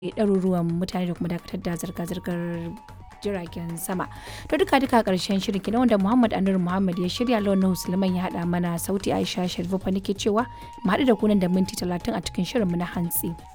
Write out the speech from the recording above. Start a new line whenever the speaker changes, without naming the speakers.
ɗaruruwan mutane da kuma dakatar da zirga-zirgar jiragen sama. To duka ƙarshen shirin kenan wanda Muhammad Anur Muhammad ya shirya, Lawan Suleiman ya haɗa mana sauti, Aisha Sharifu fa nake cewa mu haɗu da ku nan da minti 30 a cikin shirinmu na hantsi.